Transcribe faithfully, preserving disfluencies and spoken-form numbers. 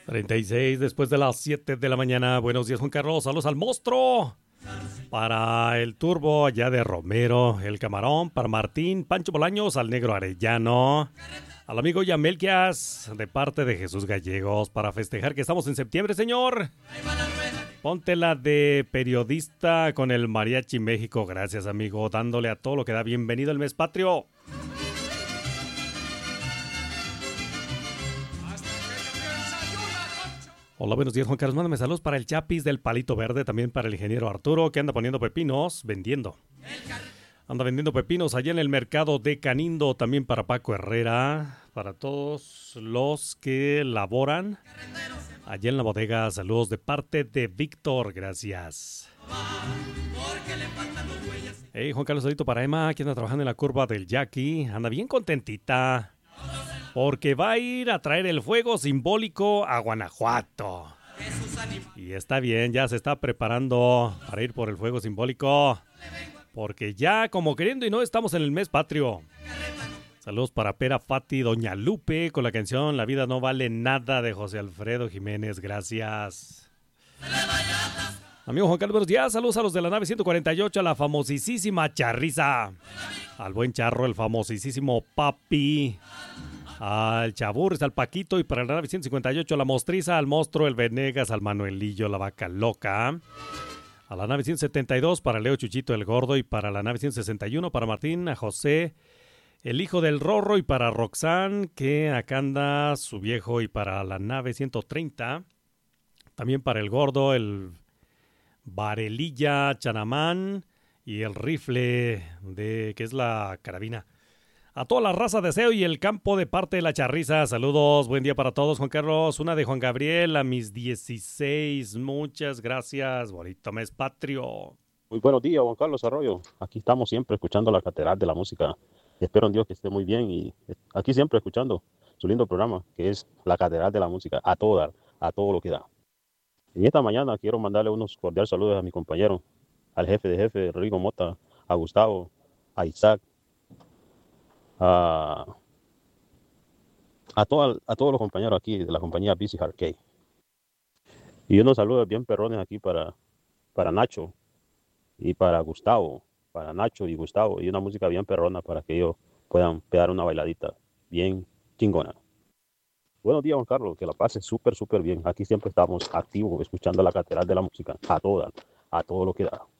treinta y seis después de las siete de la mañana. Buenos días, Juan Carlos. Saludos al monstruo. Para el Turbo allá de Romero, el Camarón, para Martín, Pancho Bolaños, al Negro Arellano, al amigo Yamelquias, de parte de Jesús Gallegos, para festejar que estamos en septiembre, señor. Ponte la de periodista con el Mariachi México. Gracias, amigo, dándole a todo lo que da. Bienvenido el mes patrio. Hola, buenos días, Juan Carlos. Mándame saludos para el Chapis del Palito Verde, también para el ingeniero Arturo, que anda poniendo pepinos, vendiendo. Anda vendiendo pepinos allá en el mercado de Canindo, también para Paco Herrera, para todos los que laboran allá en la bodega. Saludos de parte de Víctor, gracias. Hey, Juan Carlos, saludito para Emma, que anda trabajando en la curva del Jackie. Anda bien contentita, porque va a ir a traer el fuego simbólico a Guanajuato. Y está bien, ya se está preparando para ir por el fuego simbólico, porque ya como queriendo y no estamos en el mes patrio. Saludos para Pera Fati, Doña Lupe, con la canción La vida no vale nada de José Alfredo Jiménez, gracias. Amigo Juan Carlos, buenos días, saludos a los de la nave ciento cuarenta y ocho, a la famosísima Charriza, al buen Charro, el famosísimo Papi, al Chaburris, al Paquito, y para la nave ciento cincuenta y ocho, a la Mostriza, al Monstruo, el Venegas, al Manuelillo, la Vaca Loca, a la nave ciento setenta y dos, para Leo Chuchito el Gordo, y para la nave ciento sesenta y uno, para Martín, a José, el hijo del Rorro, y para Roxanne, que acá anda su viejo, y para la nave ciento treinta, también para el Gordo, el Varelilla Chanamán, y el rifle de que es la carabina. A toda la raza de Seo y el campo de parte de la Charriza. Saludos, buen día para todos, Juan Carlos. Una de Juan Gabriel a mis dieciséis. Muchas gracias. Bonito mes patrio. Muy buenos días, Juan Carlos Arroyo. Aquí estamos siempre escuchando la Catedral de la Música. Espero en Dios que esté muy bien. Y aquí siempre escuchando su lindo programa, que es la Catedral de la Música. A toda, a todo lo que da. Y esta mañana quiero mandarle unos cordiales saludos a mi compañero, al jefe de jefe, Rodrigo Mota, a Gustavo, a Isaac, a, a, toda, a todos los compañeros aquí de la compañía B C Arcade. Y unos saludos bien perrones aquí para, para Nacho y para Gustavo, para Nacho y Gustavo, y una música bien perrona para que ellos puedan pegar una bailadita bien chingona. Buenos días, Juan Carlos, que la pase súper, súper bien. Aquí siempre estamos activos escuchando la Catedral de la Música, a toda, a todo lo que da.